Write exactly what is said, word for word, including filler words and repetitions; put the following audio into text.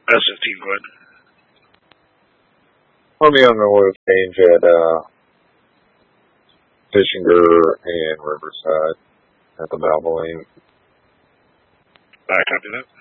S fifteen, go ahead. I'll be on the oil change at uh, Fishinger and Riverside at the Valvoline. I copy that.